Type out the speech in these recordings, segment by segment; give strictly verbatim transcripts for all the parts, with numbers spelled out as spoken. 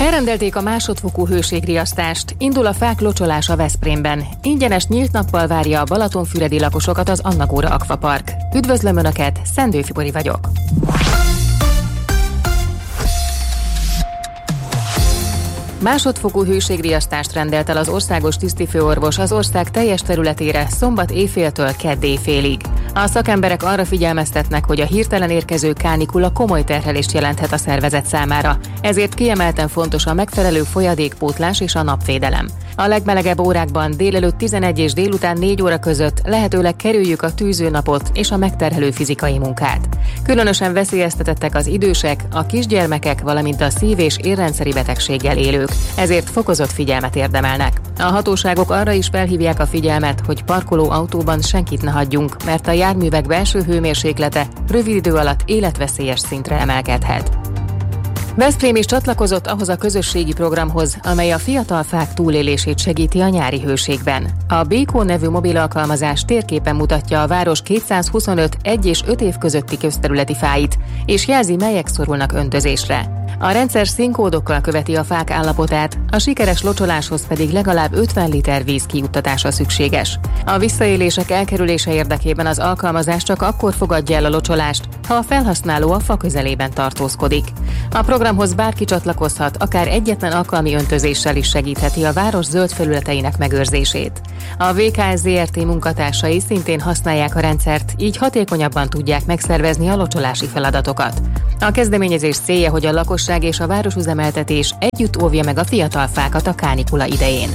Elrendelték a másodfokú hőségriasztást, indul a fák locsolása Veszprémben. Ingyenes nyílt nappal várja a balatonfüredi lakosokat az Annagóra Akvapark. Üdvözlöm Önöket, Szendő Fibori vagyok. Másodfokú hőségriasztást rendelt el az országos tisztifőorvos az ország teljes területére szombat éjféltől kedd éjfélig. A szakemberek arra figyelmeztetnek, hogy a hirtelen érkező kánikula komoly terhelést jelenthet a szervezet számára, ezért kiemelten fontos a megfelelő folyadékpótlás és a napvédelem. A legmelegebb órákban délelőtt tizenegy és délután négy óra között lehetőleg kerüljük a tűzőnapot és a megterhelő fizikai munkát. Különösen veszélyeztetettek az idősek, a kisgyermekek, valamint a szív- és érrendszeri betegséggel élők, ezért fokozott figyelmet érdemelnek. A hatóságok arra is felhívják a figyelmet, hogy parkoló autóban senkit ne hagyjunk, mert a járművek belső hőmérséklete rövid idő alatt életveszélyes szintre emelkedhet. Veszprém is csatlakozott ahhoz a közösségi programhoz, amely a fiatal fák túlélését segíti a nyári hőségben. A Békó nevű mobil alkalmazás térképen mutatja a város kétszázhuszonöt egy és öt év közötti közterületi fáit, és jelzi, melyek szorulnak öntözésre. A rendszer színkódokkal követi a fák állapotát, a sikeres locsoláshoz pedig legalább ötven liter víz kijuttatása szükséges. A visszaélések elkerülése érdekében az alkalmazás csak akkor fogadja el a locsolást, ha a felhasználó a fa közelében tartózkodik. A programhoz bárki csatlakozhat, akár egyetlen alkalmi öntözéssel is segítheti a város zöld felületeinek megőrzését. A vé ká es zé er té munkatársai szintén használják a rendszert, így hatékonyabban tudják megszervezni a locsolási feladatokat. A kezdeményezés célja, hogy a lakosság és a városüzemeltetés együtt óvja meg a fiatal fákat a kánikula idején.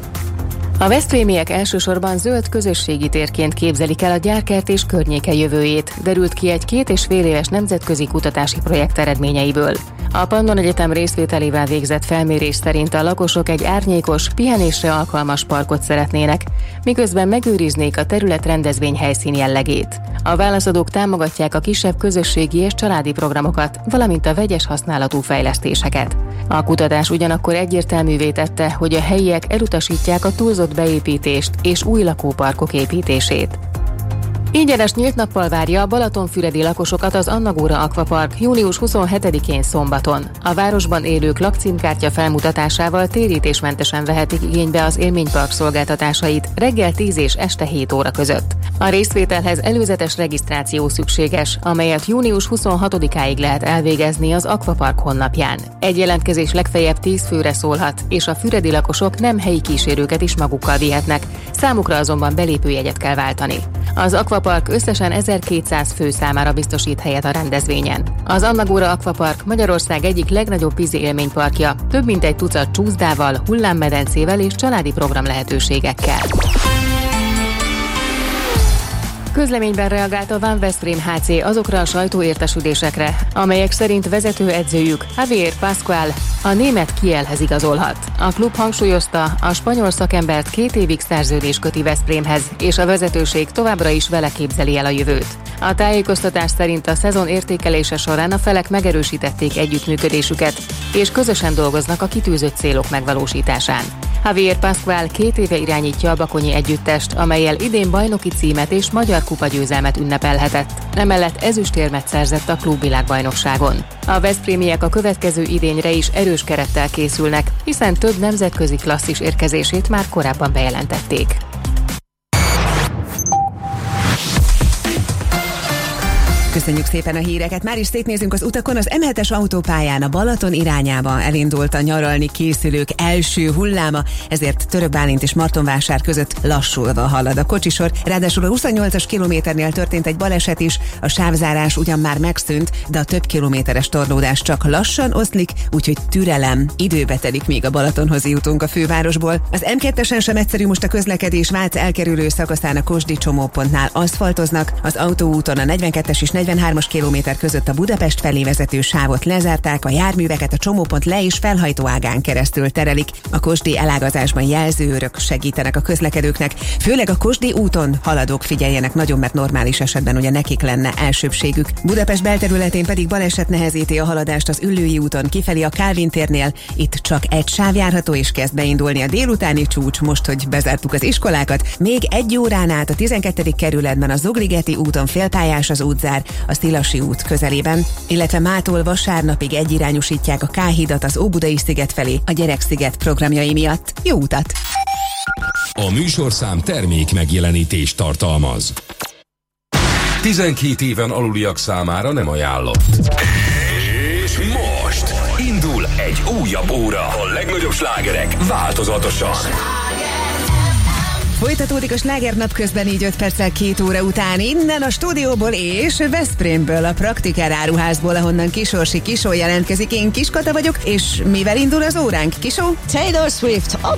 A veszprémiek elsősorban zöld közösségi térként képzelik el a Gyárkert és környéke jövőjét, derült ki egy két és fél éves nemzetközi kutatási projekt eredményeiből. A Pannon Egyetem részvételével végzett felmérés szerint a lakosok egy árnyékos, pihenésre alkalmas parkot szeretnének, miközben megőriznék a terület rendezvény helyszín jellegét. A válaszadók támogatják a kisebb közösségi és családi programokat, valamint a vegyes használatú fejlesztéseket. A kutatás ugyanakkor egyértelművé tette, hogy a helyiek elutasítják a túlzott beépítést és új lakóparkok építését. Ingyenes nyílt nappal várja a balatonfüredi lakosokat az Annagóra Akvapark június huszonhetedikén szombaton. A városban élők lakcímkártya felmutatásával térítésmentesen vehetik igénybe az élménypark szolgáltatásait reggel tíz és este hét óra között. A részvételhez előzetes regisztráció szükséges, amelyet június huszonhatodikáig lehet elvégezni az Akvapark honlapján. Egy jelentkezés legfeljebb tíz főre szólhat, és a füredi lakosok nem helyi kísérőket is magukkal vihetnek, számukra azonban belépőjegyet kell váltani. Az Akvapark összesen ezerkétszáz fő számára biztosít helyet a rendezvényen. Az Annagóra Akvapark Magyarország egyik legnagyobb vízi élményparkja, több mint egy tucat csúszdával, hullámmedencével és családi program lehetőségekkel. Közleményben reagált a Van Veszprém há cé azokra a sajtóértesülésekre, amelyek szerint vezetőedzőjük Javier Pascual a német Kielhez igazolhat. A klub hangsúlyozta, a spanyol szakembert két évig szerződés köti Veszprémhez, és a vezetőség továbbra is vele képzeli el a jövőt. A tájékoztatás szerint a szezon értékelése során a felek megerősítették együttműködésüket, és közösen dolgoznak a kitűzött célok megvalósításán. Javier Pascual két éve irányítja a bakonyi együttest, amellyel idén bajnoki címet és magyar kupagyőzelmet ünnepelhetett. Emellett ezüstérmet szerzett a klubvilágbajnokságon. A veszprémiek a következő idényre is erős kerettel készülnek, hiszen több nemzetközi klasszis érkezését már korábban bejelentették. Köszönjük szépen a híreket. Már is szétnézünk az utakon. Az em hetes autópályán a Balaton irányába elindult a nyaralni készülők első hulláma, ezért Török Bálint és Martonvásár között lassulva halad a kocsisor. Ráadásul a huszonnyolcas kilométernél történt egy baleset is, a sávzárás ugyan már megszűnt, de a több kilométeres torlódás csak lassan oszlik, úgyhogy türelem, időbe telik, míg a Balatonhoz jutunk a fővárosból. Az em kettesen sem egyszerű most a közlekedés, Vác elkerülő szakaszán a Kosdi csomópontnál aszfaltoznak, az autóúton a negyvenkettes és negyvenhármas kilométer között a Budapest felé vezető sávot lezárták, a járműveket a csomópont le- és felhajtóágán keresztül terelik. A Kosdi elágazásban jelzőőrök segítenek a közlekedőknek, főleg a Kosdi úton haladók figyeljenek nagyon, mert normális esetben ugye nekik lenne elsőbségük. Budapest belterületén pedig baleset nehezíti a haladást az Üllői úton kifelé a Kálvin térnél. Itt csak egy sáv járható és kezd beindulni a délutáni csúcs, most, hogy bezártuk az iskolákat. Még egy órán át a tizenkettedik kerületben a Zogligeti úton félpályás az útzár, a Szilasi út közelében, illetve mától vasárnapig egyirányosítják a K-hidat az Óbudai sziget felé a Gyereksziget programjai miatt. Jó utat! A műsorszám termék megjelenítést tartalmaz. tizenkét éven aluliak számára nem ajánlott. És most indul egy újabb óra. A legnagyobb slágerek változatosan. Folytatódik a Sláger napközben így öt perccel két óra után innen a stúdióból és Veszprémből, a Praktikár áruházból, ahonnan Kisorsi Kisó jelentkezik. Én Kiskata vagyok, és mivel indul az óránk, Kisó? Taylor Swift.